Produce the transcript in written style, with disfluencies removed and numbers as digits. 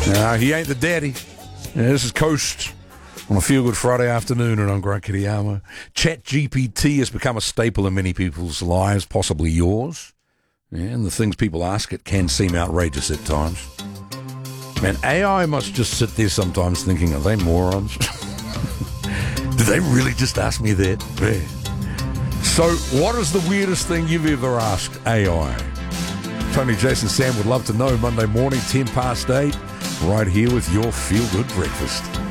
He ain't the daddy. Yeah, this is Coast on a Feel Good Friday afternoon, and I'm Grant Kiriyama. ChatGPT has become a staple in many people's lives, possibly yours. Yeah, and the things people ask it can seem outrageous at times. Man, AI must just sit there sometimes thinking, are they morons? Did they really just ask me that? Yeah. So, what is the weirdest thing you've ever asked AI? Tony, Jason, Sam would love to know. Monday morning, 8:10, right here with your Feel Good Breakfast.